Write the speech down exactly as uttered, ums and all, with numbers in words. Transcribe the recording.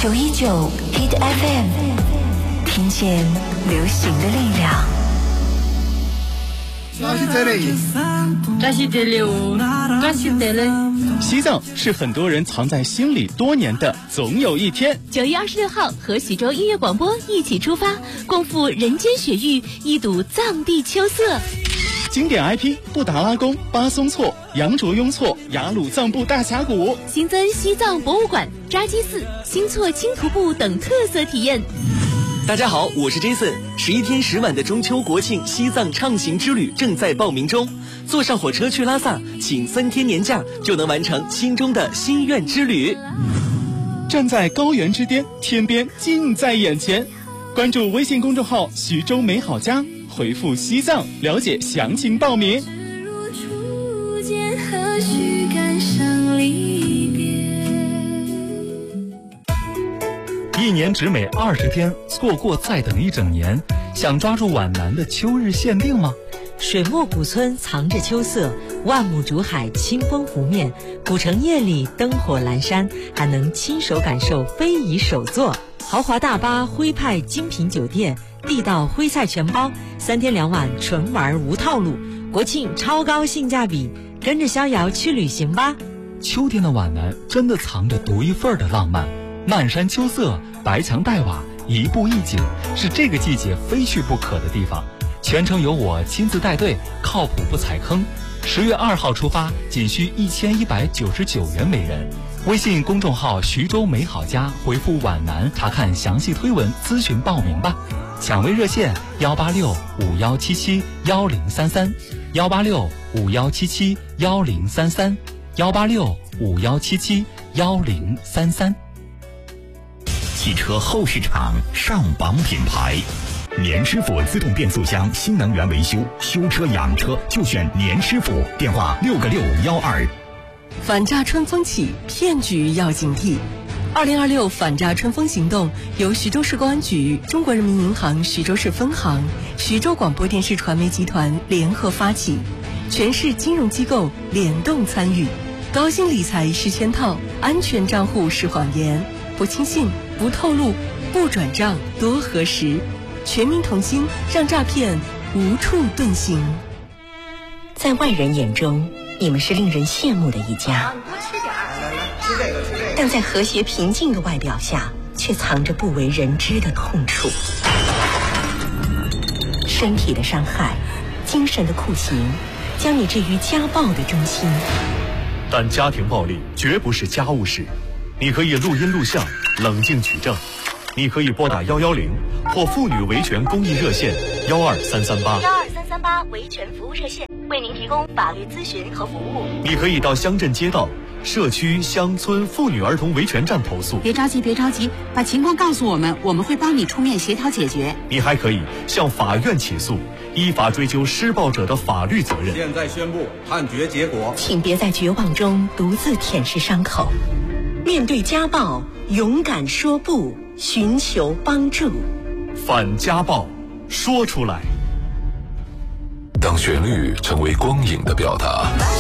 九一九 Hit F M， 听见流行的力量。 这是这里， 这是这里哦，这是这里。 西藏是很多人藏在心里多年的总有一天。 九月二十六号，和徐州音乐广播一起出发，共赴人间雪域，一睹藏地秋色。 经典 I P 布达拉宫、巴松措、羊卓雍措、雅鲁藏布大峡谷， 新增西藏博物馆、扎基寺、新措轻徒步等特色体验。 大家好，我是 Jason。十一天十晚的中秋国庆西藏畅行之旅正在报名中，坐上火车去拉萨，请三天年假就能完成心中的心愿之旅。 站在高原之巅，天边近在眼前。关注微信公众号“徐州美好家”，回复“西藏”了解详情报名。 一年只美二十天，错过再等一整年。想抓住皖南的秋日限定吗？ 水墨古村藏着秋色，万亩竹海清风湖面，古城夜里灯火阑珊，还能亲手感受非遗手作。豪华大巴徽派精品酒店，地道徽菜全包，三天两晚纯玩无套路，国庆超高性价比，跟着逍遥去旅行吧。 秋天的皖南真的藏着独一份的浪漫，漫山秋色，白墙黛瓦，一步一景，是这个季节非去不可的地方。全程由我亲自带队，靠谱不踩坑。十月二号出发，仅需一千一百九十九元每人。微信公众号徐州美好家回复皖南查看详细推文咨询报名吧。抢位热线幺八六五幺七七幺零三三幺八六五幺七七幺零三三幺八六五幺七七幺零三三。 汽车后市场上榜品牌，年师傅自动变速箱新能源维修，修车养车就选年师傅，电话六个六幺二。 反诈春风起，骗局要警惕。二零二六反诈春风行动由徐州市公安局、中国人民银行徐州市分行、徐州广播电视传媒集团联合发起，全市金融机构联动参与。高薪理财是圈套，安全账户是谎言，不轻信，不透露，不转账，多核实。全民同心，让诈骗无处遁形。 在外人眼中，你们是令人羡慕的一家，但在和谐平静的外表下，却藏着不为人知的痛楚。身体的伤害，精神的酷刑，将你置于家暴的中心。 但家庭暴力绝不是家务事，你可以录音录像，冷静举证。你可以拨打幺幺零或妇女维权公益热线幺二三三八。 幺二三三八维权服务热线为您提供法律咨询和服务。 你可以到乡镇街道、社区、乡村妇女儿童维权站投诉。 别着急，别着急，把情况告诉我们，我们会帮你出面协调解决。 你还可以向法院起诉，依法追究施暴者的法律责任。 现在宣布判决结果， 请别在绝望中独自舔舐伤口，面对家暴，勇敢说不，寻求帮助。 反家暴，说出来。 当旋律成为光影的表达，